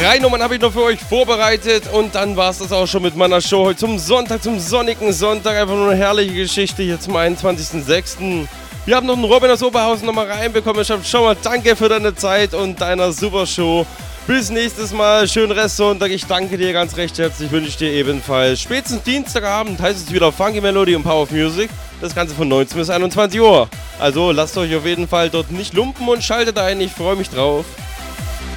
3 Nummern habe ich noch für euch vorbereitet und dann war es das auch schon mit meiner Show heute zum Sonntag, zum sonnigen Sonntag. Einfach nur eine herrliche Geschichte hier zum 21.06. Wir haben noch einen Robin aus Oberhausen nochmal reinbekommen. Schau mal, danke für deine Zeit und deiner super Show. Bis nächstes Mal, schönen Restsonntag. Ich danke dir ganz recht herzlich, wünsche ich dir ebenfalls. Spätestens Dienstagabend heißt es wieder Funky Melody und Power of Music. Das Ganze von 19 bis 21 Uhr. Also lasst euch auf jeden Fall dort nicht lumpen und schaltet ein, ich freue mich drauf.